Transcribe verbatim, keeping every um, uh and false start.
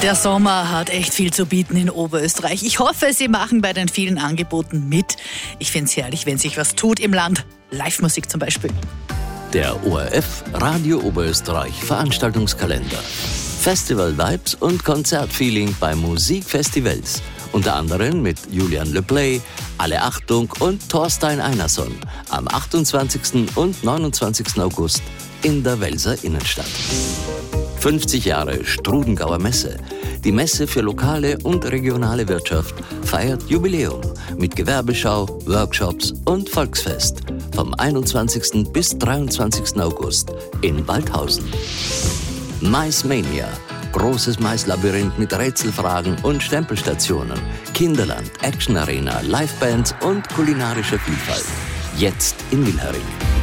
Der Sommer hat echt viel zu bieten in Oberösterreich. Ich hoffe, Sie machen bei den vielen Angeboten mit. Ich finde es herrlich, wenn sich was tut im Land. Live-Musik zum Beispiel. Der O R F Radio Oberösterreich Veranstaltungskalender. Festival-Vibes und Konzertfeeling bei Musikfestivals. Unter anderem mit Julian Le Play, Alle Achtung und Thorstein Einarsson am achtundzwanzigsten und neunundzwanzigsten August in der Welser Innenstadt. fünfzig Jahre Strudengauer Messe. Die Messe für lokale und regionale Wirtschaft feiert Jubiläum mit Gewerbeschau, Workshops und Volksfest vom einundzwanzigsten bis dreiundzwanzigsten August in Waldhausen. Maismania. Großes Maislabyrinth mit Rätselfragen und Stempelstationen. Kinderland, Actionarena, Livebands und kulinarische Vielfalt. Jetzt in Wilhering.